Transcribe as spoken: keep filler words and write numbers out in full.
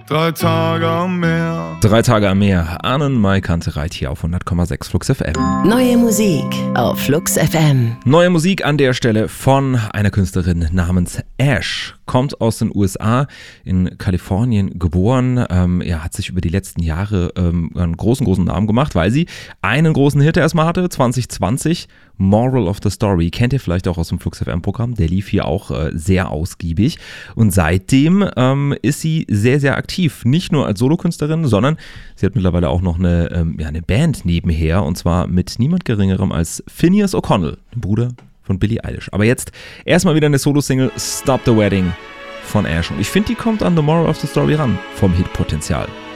Drei Tage am Meer. Drei Tage am Meer. Arnen Mai Kantereit hier auf hundert Komma sechs Flux F M. Neue Musik auf Flux F M. Neue Musik an der Stelle von einer Künstlerin namens Ash. Kommt aus den U S A, in Kalifornien geboren. Ähm, er hat sich über die letzten Jahre ähm, einen großen, großen Namen gemacht, weil sie einen großen Hit erstmal hatte, zwanzig zwanzig. Moral of the Story. Kennt ihr vielleicht auch aus dem Flux F M-Programm. Der lief hier auch äh, sehr ausgiebig. Und seitdem ähm, ist sie sehr, sehr aktiv. Nicht nur als Solokünstlerin, sondern sie hat mittlerweile auch noch eine, ähm, ja, eine Band nebenher. Und zwar mit niemand Geringerem als Finneas O'Connell, dem Bruder von Billie Eilish. Aber jetzt erstmal wieder eine Solo-Single, Stop the Wedding von Ash. Und ich finde, die kommt an The Moral of the Story ran, vom Hitpotenzial.